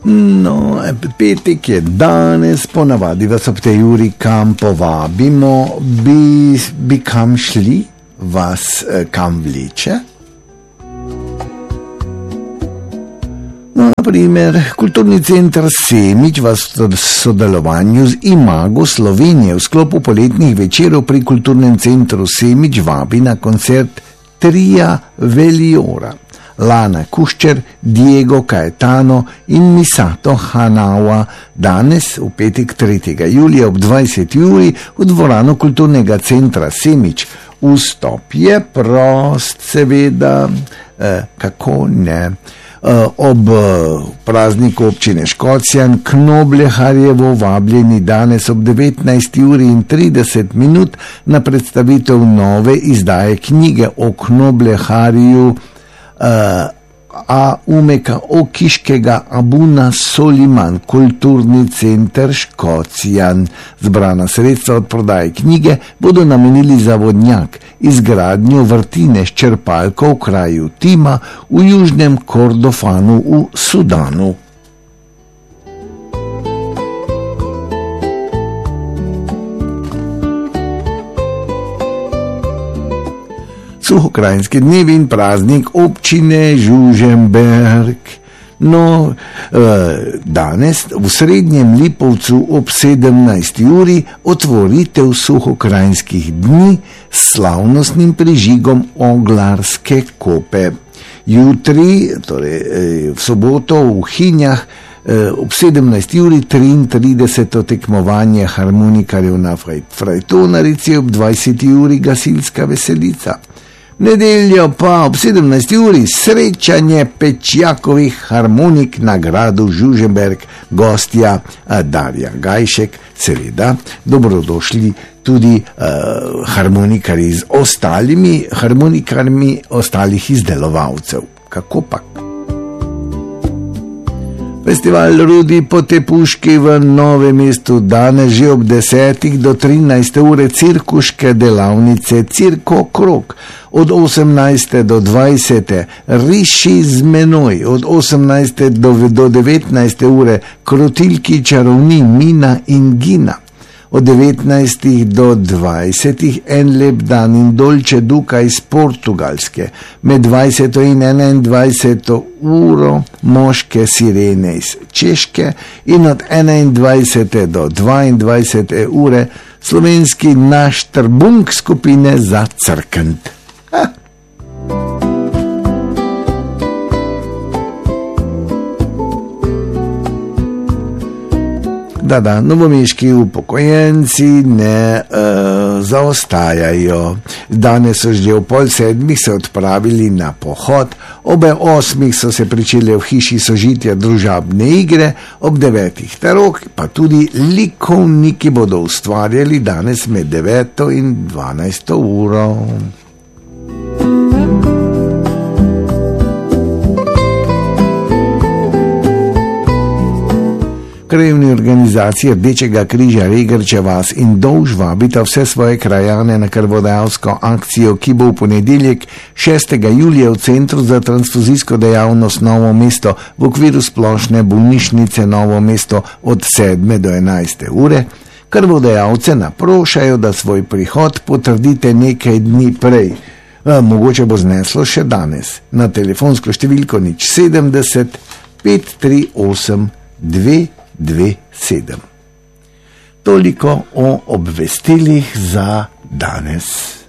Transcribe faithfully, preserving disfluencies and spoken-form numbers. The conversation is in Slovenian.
No, petek je danes, ponavadi vas ob tej uri kam povabimo, bi, bi kam šli, vas kam vleče. No, naprimer, Kulturni center Semič vas v sodelovanju z Imago Slovenije v sklopu poletnih večerov pri Kulturnem centru Semič vabi na koncert Tria Veliora. Lana Kuščer, Diego Caetano in Misato Hanawa danes v petek tretjega julija ob dvajseti uri v dvorano Kulturnega centra Semič. Vstop je prost, seveda, eh, kako ne. Ob prazniku občine Škocjan Knobleharjevo vabljeni danes ob devetnajsti uri in trideset minut na predstavitev nove izdaje knjige o Knobleharju uh, a umeka Okiškega Abuna Soliman, Kulturni center Škocjan. Zbrana sredstva od prodaje knjige bodo namenili za vodnjak, izgradnjo vrtine s črpalko v kraju Tima v južnem Kordofanu v Sudanu. Suhokrajinski dnevi in praznik občine Žužemberk. No, danes v Srednjem Lipovcu ob sedemnajsti uri otvoritev suhokrajinskih dni s slavnostnim prižigom Oglarske kope. Jutri, torej v soboto v Hinjah, ob sedemnajsti uri triintrideseto tekmovanje harmonikarjev na frajtonarici, ob dvajseti uri gasilska veselica. Nedeljo pa ob sedemnajsti uri srečanje Pečjakovih harmonik na gradu Žužemberk, gostja Darja Gajšek, seveda dobrodošli tudi uh, harmonikari z ostalimi harmonikarmi ostalih izdelovalcev. Kako pak? Festival Rudi Potepuški v Novem mestu danes že ob desetih do trinajste ure cirkuške delavnice Cirko Krog. Od osemnajste do dvajsete Riši z menoj, od osemnajste do, do devetnajste ure Krotilki čarovni Mina in Gina. Od devetnajstih do dvajsetih En lep dan in Dolce Duka iz Portugalske, med dvajseto in enaindvajseto uro Moške sirene iz Češke in od enaindvajsete do dvaindvajsete ure slovenski naš trbunk skupine Za crkent. Ha! Da, da, novomeški upokojenci ne uh, zaostajajo. Danes so že v pol sedmih se odpravili na pohod, obe osmih so se pričele v hiši sožitja družabne igre, ob devetih tarok pa tudi likovniki bodo ustvarjali danes med deveto in dvanajsto uro. Krajevni organizaciji Rdečega križa Regrče vas in Dolž vabita vse svoje krajane na krvodajalsko akcijo, ki bo v ponedeljek šestega julija v Centru za transfuzijsko dejavnost Novo mesto v okviru splošne bolnišnice Novo mesto od sedme do enajste ure. Krvodajalce naprošajo, da svoj prihod potrdite nekaj dni prej. A, mogoče bo zneslo še danes. Na telefonsko številko nič sedemdeset pet tri osem dve dve sedem. Toliko o obvestilih za danes.